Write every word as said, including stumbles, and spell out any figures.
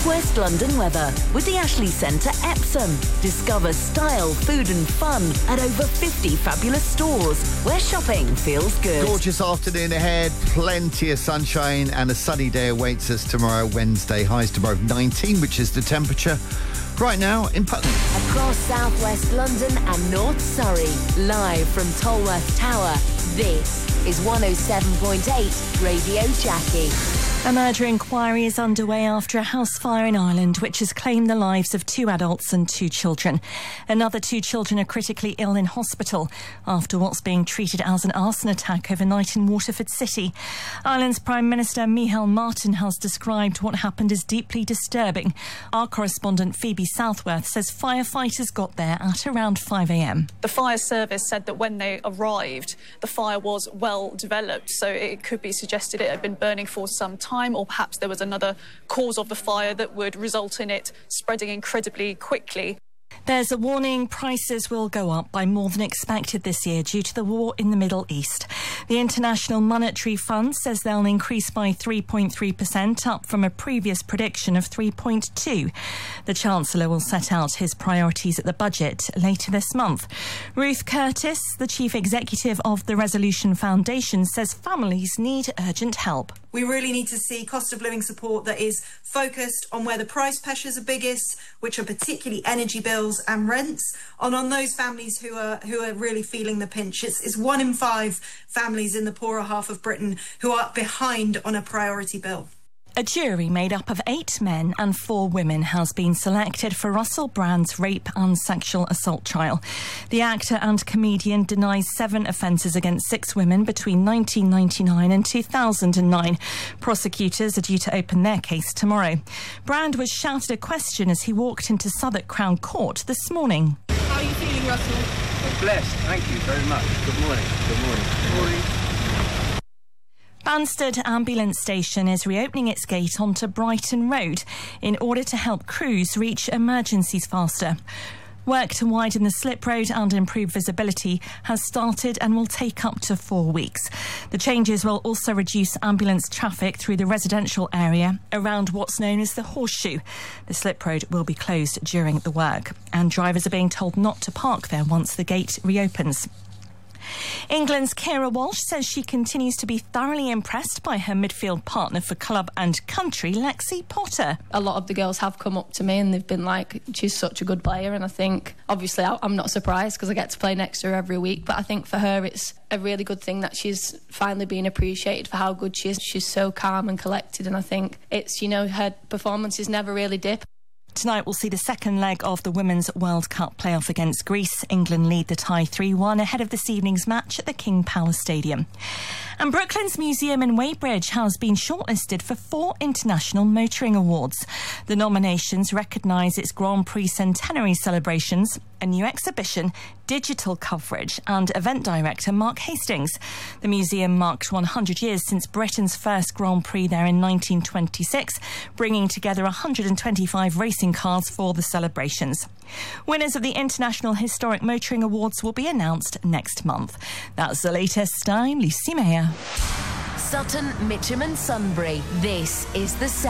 West London weather with the Ashley Centre Epsom. Discover style, food and fun at over fifty fabulous stores where shopping feels good. Gorgeous afternoon ahead, plenty of sunshine and a sunny day awaits us tomorrow, Wednesday. Highs tomorrow of nineteen, which is the temperature right now in Putney. Across South West London and North Surrey, live from Tolworth Tower, this is one oh seven point eight Radio Jackie. A murder inquiry is underway after a house fire in Ireland, which has claimed the lives of two adults and two children. Another two children are critically ill in hospital after what's being treated as an arson attack overnight in Waterford City. Ireland's Prime Minister Micheál Martin has described what happened as deeply disturbing. Our correspondent Phoebe Southworth says firefighters got there at around five a m. The fire service said that when they arrived, the fire was well developed, so it could be suggested it had been burning for some time. Time, or perhaps there was another cause of the fire that would result in it spreading incredibly quickly. There's a warning prices will go up by more than expected this year due to the war in the Middle East. The International Monetary Fund says they'll increase by three point three percent, up from a previous prediction of three point two. The Chancellor will set out his priorities at the budget later this month. Ruth Curtis, the Chief Executive of the Resolution Foundation, says families need urgent help. We really need to see cost of living support that is focused on where the price pressures are biggest, which are particularly energy bills and rents, and on those families who are who are really feeling the pinch. It's, it's one in five families in the poorer half of Britain who are behind on a priority bill. A jury made up of eight men and four women has been selected for Russell Brand's rape and sexual assault trial. The actor and comedian denies seven offences against six women between nineteen ninety-nine and two thousand nine. Prosecutors are due to open their case tomorrow. Brand was shouted a question as he walked into Southwark Crown Court this morning. How are you feeling, Russell? I'm blessed, thank you very much. Good morning. Good morning. Good morning. Banstead Ambulance Station is reopening its gate onto Brighton Road in order to help crews reach emergencies faster. Work to widen the slip road and improve visibility has started and will take up to four weeks. The changes will also reduce ambulance traffic through the residential area around what's known as the Horseshoe. The slip road will be closed during the work, and drivers are being told not to park there once the gate reopens. England's Keira Walsh says she continues to be thoroughly impressed by her midfield partner for club and country, Lexi Potter. A lot of the girls have come up to me and they've been like, she's such a good player, and I think, obviously, I'm not surprised because I get to play next to her every week, but I think for her it's a really good thing that she's finally being appreciated for how good she is. She's so calm and collected, and I think it's, you know, her performances never really dip. Tonight we'll see the second leg of the Women's World Cup playoff against Greece. England lead the tie three one ahead of this evening's match at the King Power Stadium. And Brooklands Museum in Weybridge has been shortlisted for four International Motoring Awards. The nominations recognise its Grand Prix centenary celebrations, a new exhibition, digital coverage and event director Mark Hastings. The museum marked one hundred years since Britain's first Grand Prix there in nineteen twenty-six, bringing together one hundred twenty-five racing cars for the celebrations. Winners of the International Historic Motoring Awards will be announced next month. That's the latest. I'm Lucy Mayer. Sutton, Mitcham and Sunbury. This is the Sound.